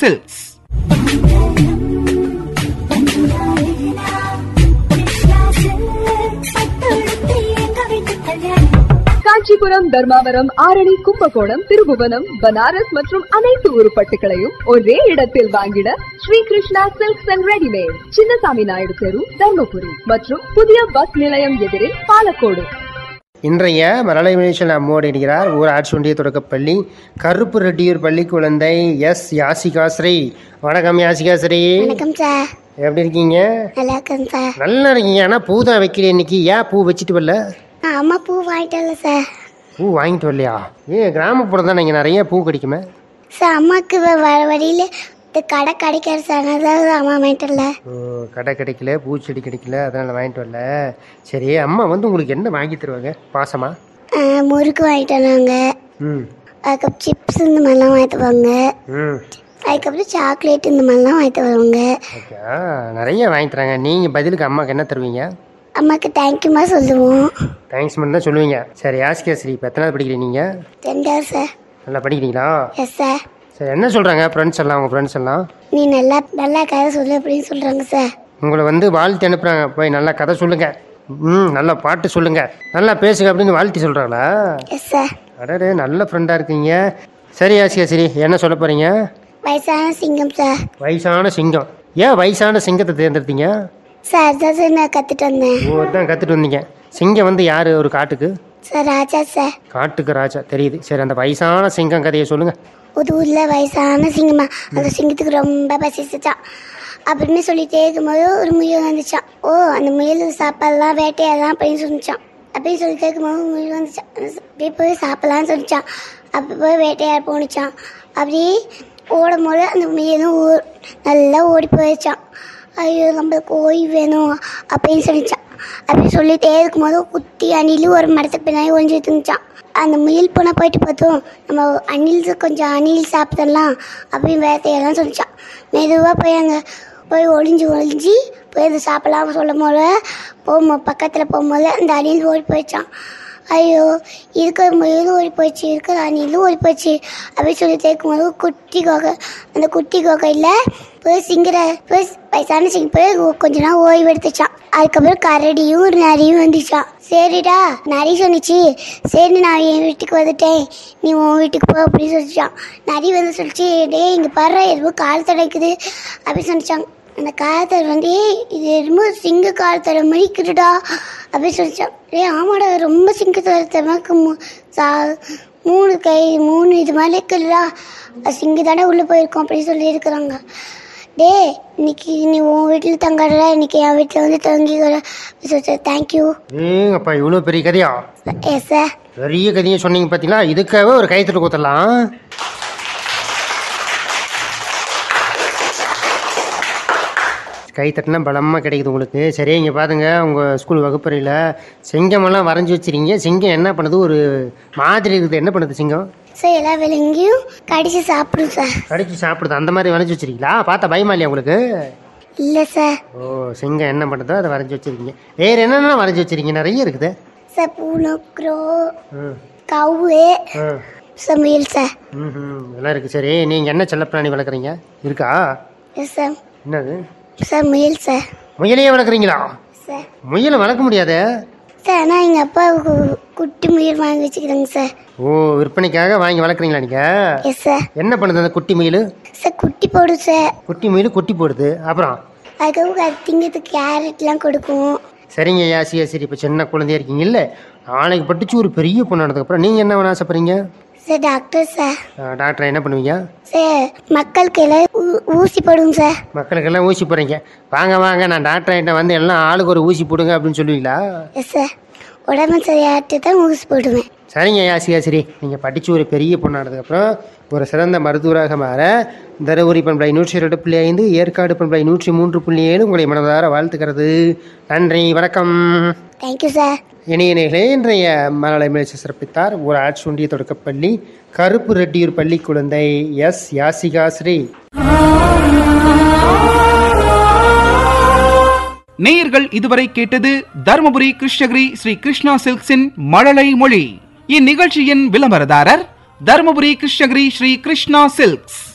Silks. Kanchipuram, Dharmavaram, Arani, Kumbakonam, Thirubuvanam, Banaras மற்றும் அனைத்து உருப்பட்டுகளையும் ஒரே இடத்தில் வாங்கிட Sri Krishna silks and readymade, Chinnasamy Naidu தெரு, தர்மபுரி மற்றும் புதிய பஸ் நிலையம் எதிரில் பாலக்கோடு. இன்றைய மரலை மலேசியா நம்மோடு இருக்கிறார் ஊராட்சி ஒன்றிய தொடக்கப்பள்ளி கருப்பு ரெட்டியூர் பள்ளி குழந்தை எஸ் யாசிகாஸ்ரீ. வணக்கம் யாசிகாஸ்ரீ. வணக்கம் சார். எப்படி இருக்கீங்க? நல்லா இருக்கேன் சார். நல்லா இருக்கீங்க. ஆனால் பூ தான் வைக்கிறேன் இன்னைக்கு. ஏன் பூ வச்சுட்டு வரல? அம்மா பூ வாங்கிட்டு சார். பூ வாங்கிட்டு வரலையா? கிராமப்புறம் தான் இங்கே நிறைய பூ கிடைக்குமே சார். அம்மாவுக்கு வர வழியில் கடை கிடைக்காது சார், அதாவது அம்மா வாங்கிட்டு வரல. கடை கிடைக்கல, பூச்செடி கிடைக்கல, அதனால் வாங்கிட்டு வரல. சரி, அம்மா வந்து உங்களுக்கு என்ன வாங்கி தருவாங்க பாசமா? முறுக்கு வாங்கிட்டு வந்தாங்க. அதுக்கப்புறம் சிப்ஸ் இந்த மாதிரிலாம் வாங்கிட்டு வருவாங்க. அதுக்கப்புறம் சாக்லேட் இந்த மாதிரிலாம் வாங்கிட்டு வருவாங்க. நிறைய வாங்கி தராங்க. நீங்கள் பதிலுக்கு அம்மாவுக்கு என்ன தருவீங்க? அம்மாவுக்கு தேங்க்யூமா சொல்லுவோம். தேங்க்ஸ் மட்டும் தான் சொல்லுவீங்க. சரி யாசிகாஸ்ரீ, இப்போ எத்தனாவது படிக்கிறீங்க நீங்கள்? 10th sir. நல்லா படிக்கிறீங்களா? Yes sir. சரி, என்ன சொல்கிறாங்க ஃப்ரெண்ட்ஸ் எல்லாம்? உங்கள் ஃப்ரெண்ட்ஸ் எல்லாம் நீ நல்லா கதை சொல்லு அப்படின்னு சொல்கிறாங்க சார். உங்களை வந்து வாழ்த்து அனுப்புகிறாங்க, போய் நல்லா கதை சொல்லுங்கள், நல்லா பாட்டு சொல்லுங்கள், நல்லா பேசுங்க அப்படின்னு வாழ்த்து சொல்கிறாங்களா? Yes sir. அடடே, நல்ல ஃப்ரெண்டாக இருக்கீங்க. சரி யாசிகாஸ்ரீ, என்ன சொல்ல போகிறீங்க? வயசான சிங்கம் சார். வயசான சிங்கம். ஏன் வயசான சிங்கத்தை தேர்ந்தெடுத்தீங்க? சார் அதான் சார் நான் கற்றுட்டு வந்தேன். தான் கற்றுட்டு வந்தீங்க. சிங்கம் வந்து யார் ஒரு காட்டுக்கு? சார் ராஜா சார். காட்டுக்கு ராஜா தெரியுது. சரி, அந்த வயசான சிங்கம் கதையை சொல்லுங்கள். ஒரு ஊரில் வயசான சிங்கமா, அந்த சிங்கத்துக்கு ரொம்ப பசிச்சான். அப்படின்னு சொல்லிட்டே இருக்கும்போது ஒரு முயல் வந்துச்சான். அந்த முயல் சாப்பாடலாம் வேட்டையாடலாம் அப்படின்னு சொல்லிச்சான். அப்படின்னு சொல்லிட்டே இருக்கும்போது முயல் வந்துச்சான். அப்படியே போய் சாப்பிடலான்னு சொல்லிச்சான். அப்படி போய் வேட்டையாட போனிச்சான். அப்படி ஓடும் போது அந்த முயலும் நல்லா ஓடி போயிடுச்சான். ஐயோ நம்மளுக்கு ஓய்வு வேணும் அப்படின்னு சொல்லிச்சான். அப்படி சொல்லிட்டே இருக்கும்போது குட்டி அணிலும் ஒரு மரத்துக்கு பின்னாடி ஒழிஞ்சிட்டு இருந்துச்சான். அந்த முயல் போனால் போயிட்டு பார்த்தோம், நம்ம கொஞ்சம் அணில் சாப்பிடலாம் அப்படின்னு வேட்டையெல்லாம் சொல்லிச்சான். மெதுவாக போய் அங்கே போய் ஒளிஞ்சு போய் அது சாப்பிடலாம் சொல்லும் போது பக்கத்தில் போகும்போது அந்த அணில் ஓடி போயிடுச்சான். ஐயோ இருக்கிற முயலும் ஓடி போயிடுச்சு, இருக்கிற அணிலும் ஓடி போயிடுச்சு அப்படின்னு சொல்லி கேட்கும்போது அந்த குட்டி கோகையில் போய் வயசான சிங்கம் போய் கொஞ்ச நாள் ஓய்வு எடுத்துச்சான். அதுக்கப்புறம் கரடியும் ஒரு நரியும் வந்துச்சான். சரிடா, நரி சொன்னிச்சு, சரி நான் என் வீட்டுக்கு வந்துட்டேன், நீ உன் வீட்டுக்கு போ அப்படின்னு சொல்லிச்சான். நரி வந்து சொல்லிச்சு, டே இங்கே பாரு எதுவும் கால் தடைக்குது அப்படின்னு சொல்லிச்சாங்க. அந்த காலத்தடை வந்து இது ரொம்ப சிங்க காலத்தடை மடிக்குதுடா அப்படின்னு சொல்லிச்சான். ஆமாடா, ரொம்ப சிங்கத்தடை 3 கை 3 இது மாதிரி இருக்குதுடா, சிங்க தானே உள்ளே போயிருக்கோம் அப்படின்னு சொல்லி இருக்கிறாங்க. டே இன்னைக்கு நீ உன் வீட்டில் தங்கடா, இன்னைக்கு என் வீட்டில் வந்து தங்கிக்கிற. தேங்க்யூ. அப்பா, இவ்வளோ பெரிய கதையா? Yes sir. பெரிய கதையை சொன்னீங்க பார்த்தீங்களா? இதுக்காக ஒரு கைத்தட்டு கொடுத்துடலாம். கைத்தட்டினா பலமாக கிடைக்குது உங்களுக்கு. சரி, இங்கே பாருங்க, உங்கள் ஸ்கூல் வகுப்பறையில் சிங்கமெல்லாம் வரைஞ்சி வச்சுருக்கீங்க. சிங்கம் என்ன பண்ணுது? ஒரு மாதிரி இருக்குது. என்ன பண்ணுது சிங்கம்? சார் எல்லா விலங்கையும் கடிச்சு சாப்பிடும் சார். கடிச்சு சாப்பிடுது, அந்த மாதிரி வரைஞ்சி வச்சுருக்கீங்களா? பார்த்தா பயமா இல்லையா உங்களுக்கு? இல்லை சார். சிங்கம் என்ன பண்ணுதோ அதை வரைஞ்சி வச்சுருக்கீங்க. வேறு என்னென்ன வரைஞ்சி வச்சுருக்கீங்க? நிறைய இருக்குது சார். பூனை, க்ரோ, கவ்வு, முயல் சார். எல்லாம் இருக்குது. சரி, நீங்கள் என்ன செல்லப்பிராணி வளர்க்குறீங்க? இருக்கா? Yes sir. என்னது சார்? முயல் சார். முயலையே வளர்க்குறீங்களா? சார் முயலை வளர்க்க முடியாது சார். ஆனால் எங்கள் அப்பா குட்டி முயல் வாங்கி வச்சுக்கிறாங்க சார். விற்பனைக்காக வாங்கி வளர்க்குறீங்களா நீங்கள்? Yes sir. என்ன பண்ணுது அந்த குட்டி முயல்? சார் குட்டி போடும் சார். குட்டி முயல் குட்டி போடுது, அப்புறம் அதுக்கப்புறம் அது திங்கிறதுக்கு கேரட்லாம் கொடுக்கும். சரிங்க சரி. இப்போ சின்ன குழந்தையா இருக்கீங்க இல்லை, நாளைக்கு படிச்சு ஒரு பெரிய பொண்ணு ஆனதுக்கப்புறம் நீங்கள் என்ன பண்ண ஆசைப்படுறீங்க? Sir doctor sir. டாக்டர் என்ன பண்ணுவீங்க? சார் மக்களுக்கு எல்லாம் ஊசி போடுங்க சார். மக்களுக்கெல்லாம் ஊசி போடுறீங்க. வாங்க நான் டாக்டர் ஆகிட்ட வந்து எல்லாம் ஆளுக்கு ஒரு ஊசி போடுங்க அப்படின்னு சொல்லுவீங்களா? Yes sir. உடம்பு சரியாட்டு தான் ஊசி போடுவேன். சரிங்க சரி. நீங்கள் படித்து ஒரு பெரிய பொண்ணானதுக்கப்புறம் ஒரு சிறந்த மருத்துவராக மாற தருமபுரி பண்பலை 102.5, ஏற்காடு பண்பலை 103.7 உங்களை மனதார வாழ்த்துக்கிறது. நன்றி, வணக்கம். Thank you sir. இணையர்களே, இன்றைய மலலை மேய்ச்சி சிறப்பித்தார் ஊராட்சி ஒன்றிய தொடக்கப்பள்ளி கருப்பு ரெட்டியூர் பள்ளி குழந்தை எஸ் யாசிகாஸ்ரீ. நேயர்கள் இதுவரை கேட்டது தர்மபுரி கிருஷ்ணகிரி ஸ்ரீ கிருஷ்ணா சில்க்ஸின் மழலை மொழி. இந்நிகழ்ச்சியின் விளம்பரதாரர் தர்மபுரி கிருஷ்ணகிரி ஸ்ரீ கிருஷ்ணா சில்க்ஸ்.